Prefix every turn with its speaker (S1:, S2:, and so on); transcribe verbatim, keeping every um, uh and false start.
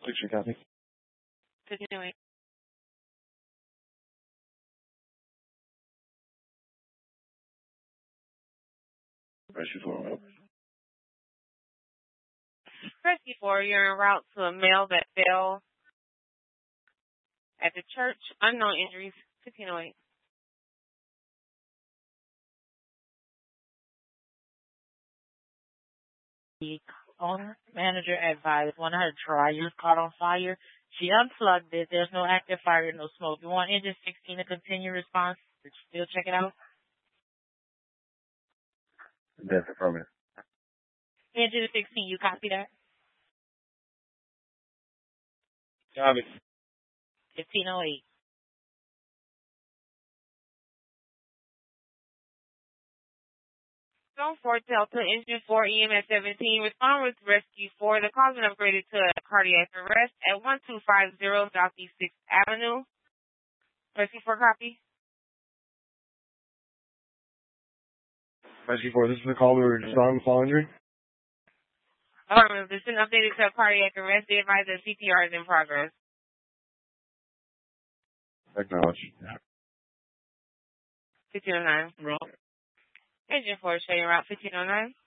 S1: Picture copy.
S2: Continuing.
S1: Rescue four.
S2: Rescue four, you're en route to a male that fell at the church. Unknown injuries. fifteen oh eight.
S3: The owner manager advised one of her dryers caught on fire. She unplugged it. There's no active fire, no smoke. You want engine sixteen to continue response? Did you still check it out?
S1: That's affirmative.
S3: Engine sixteen, you copy that?
S1: Copy.
S3: fifteen oh eight.
S2: Zone four Delta, Engine four, E M S seventeen. Respond with Rescue four. The cause been upgraded to a cardiac arrest at one two five zero Southeast sixth Avenue. Rescue four, copy.
S1: Rescue four, this is the call we were just on, fall injury.
S2: Affirmative. This has been updated to a cardiac arrest. They advise that C P R is in progress.
S1: Acknowledge.
S2: fifteen oh nine.
S3: Roll.
S2: Engine four, showing route fifteen oh nine.